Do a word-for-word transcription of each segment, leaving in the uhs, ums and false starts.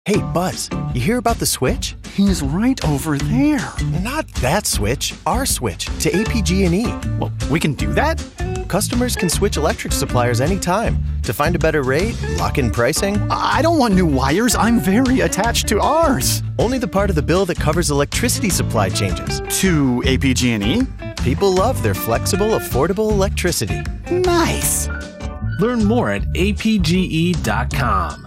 Hey, Buzz, you hear about the switch? He's right over there. Not that switch, our switch to A P G and E. Well, we can do that? Customers can switch electric suppliers anytime to find a better rate, lock in pricing. I don't want new wires. I'm very attached to ours. Only the part of the bill that covers electricity supply changes. To A P G and E? People love their flexible, affordable electricity. Nice. Learn more at A P G E dot com.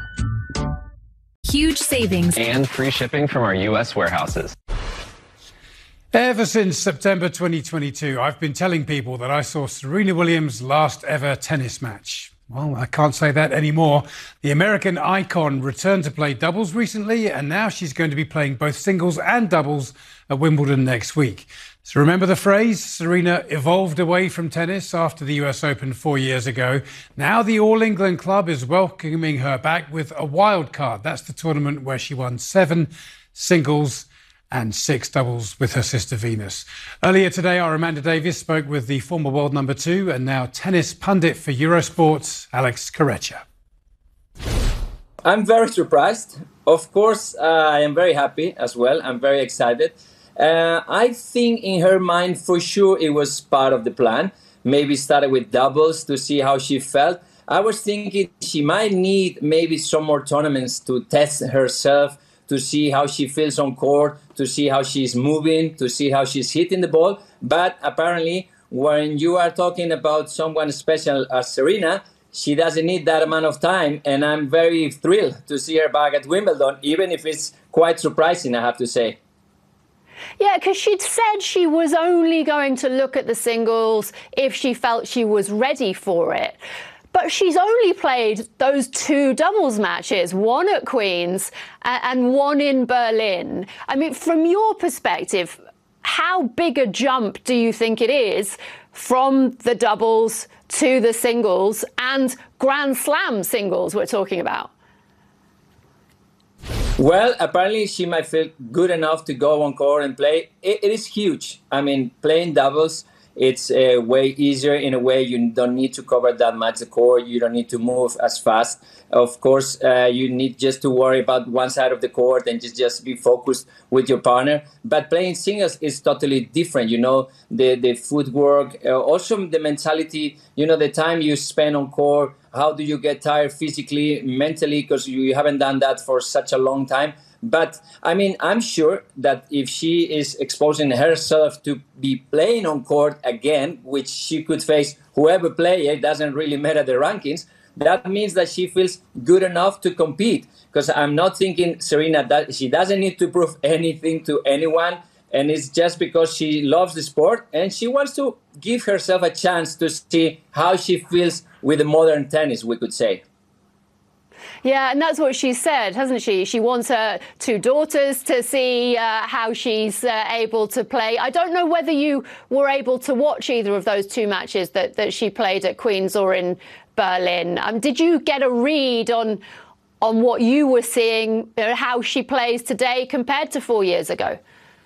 Huge savings and free shipping from our U S warehouses. Ever since September twenty twenty-two, I've been telling people that I saw Serena Williams' last ever tennis match. Well, I can't say that anymore. The American icon returned to play doubles recently, and now she's going to be playing both singles and doubles at Wimbledon next week. So remember the phrase, Serena evolved away from tennis after the U S Open four years ago. Now the All England club is welcoming her back with a wild card. That's the tournament where she won seven singles and six doubles with her sister Venus. Earlier today, our Amanda Davis spoke with the former world number two and now tennis pundit for Eurosport, Alex Corretja. I'm very surprised. Of course, uh, I am very happy as well. I'm very excited. Uh, I think in her mind, for sure, it was part of the plan. Maybe started with doubles to see how she felt. I was thinking she might need maybe some more tournaments to test herself, to see how she feels on court, to see how she's moving, to see how she's hitting the ball. But apparently, when you are talking about someone special as Serena, she doesn't need that amount of time. And I'm very thrilled to see her back at Wimbledon, even if it's quite surprising, I have to say. Yeah, because she'd said she was only going to look at the singles if she felt she was ready for it. But she's only played those two doubles matches, one at Queen's and one in Berlin. I mean, from your perspective, how big a jump do you think it is from the doubles to the singles and Grand Slam singles we're talking about? Well, apparently she might feel good enough to go on court and play. It, it is huge. I mean, playing doubles, it's uh, way easier in a way. You don't need to cover that much the court. You don't need to move as fast. Of course, uh, you need just to worry about one side of the court and just, just be focused with your partner. But playing singles is totally different. You know, the, the footwork, uh, also the mentality, you know, the time you spend on court. How do you get tired physically, mentally, because you haven't done that for such a long time? But, I mean, I'm sure that if she is exposing herself to be playing on court again, which she could face whoever plays, it doesn't really matter the rankings, that means that she feels good enough to compete. Because I'm not thinking, Serena, that she doesn't need to prove anything to anyone. And it's just because she loves the sport and she wants to give herself a chance to see how she feels with the modern tennis, we could say. Yeah, and that's what she said, hasn't she? She wants her two daughters to see uh, how she's uh, able to play. I don't know whether you were able to watch either of those two matches that, that she played at Queen's or in Berlin. Um, did you get a read on, on what you were seeing, you know, how she plays today compared to four years ago?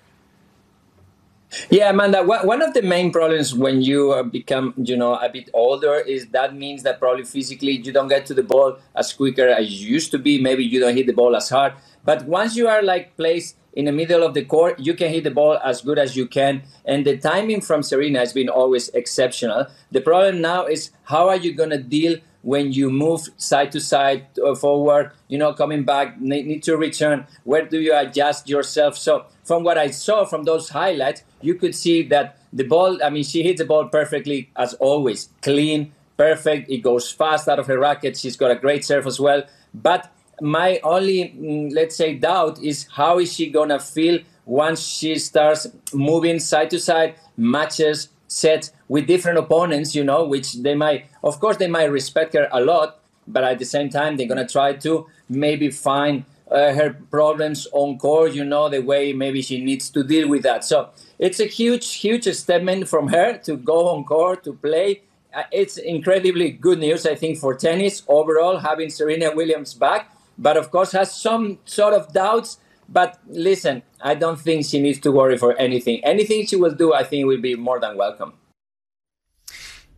Yeah, Amanda, one of the main problems when you become, you know, a bit older is that means that probably physically you don't get to the ball as quicker as you used to be. Maybe you don't hit the ball as hard. But once you are like placed in the middle of the court, you can hit the ball as good as you can. And the timing from Serena has been always exceptional. The problem now is how are you going to deal when you move side to side, uh, forward, you know, coming back, need, need to return. Where do you adjust yourself? So from what I saw from those highlights, you could see that the ball, I mean, she hits the ball perfectly as always. Clean, perfect. It goes fast out of her racket. She's got a great serve as well. But my only, mm, let's say, doubt is how is she going to feel once she starts moving side to side, matches, sets with different opponents, you know, which they might, of course, they might respect her a lot, but at the same time, they're going to try to maybe find uh, her problems on court, you know, the way maybe she needs to deal with that. So it's a huge, huge statement from her to go on court, to play. Uh, it's incredibly good news, I think, for tennis overall, having Serena Williams back, but of course has some sort of doubts. But listen, I don't think she needs to worry for anything. Anything she will do, I think, will be more than welcome.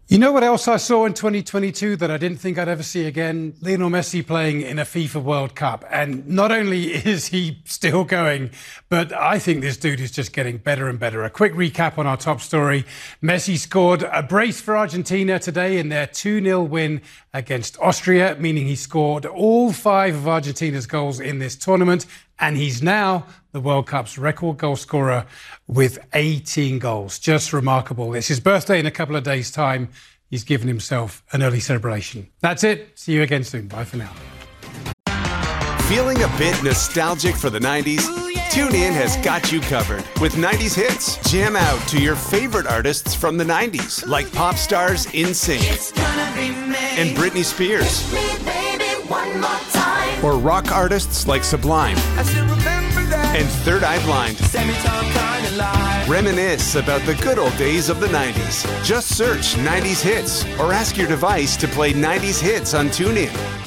You know what else I saw in twenty twenty-two that I didn't think I'd ever see again? Lionel Messi playing in a FIFA World Cup. And not only is he still going, but I think this dude is just getting better and better. A quick recap on our top story. Messi scored a brace for Argentina today in their two nil win against Austria, meaning he scored all five of Argentina's goals in this tournament. And he's now the World Cup's record goal scorer with eighteen goals. Just remarkable. It's his birthday in a couple of days' time. He's given himself an early celebration. That's it. See you again soon. Bye for now. Feeling a bit nostalgic for the nineties? TuneIn has got you covered with nineties hits. Jam out to your favorite artists from the nineties, like pop stars NSYNC and Britney Spears. Or rock artists like Sublime and Third Eye Blind. Reminisce about the good old days of the nineties. Just search nineties hits or ask your device to play nineties hits on TuneIn.